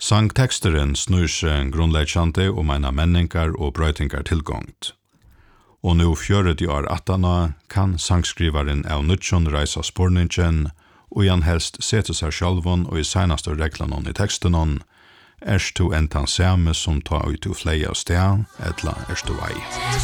Sangteksteren snur seg grunnleggjande en menningar og brøytingar tilgångt. Og nu 40 år attana kan sangskrivaren av nutjon reisa sporningen, og han helst sette seg sjálvon og i senaste reglanon i tekstenon, erst du enn tan same som ta ut u fleia sted, etla erst du ei.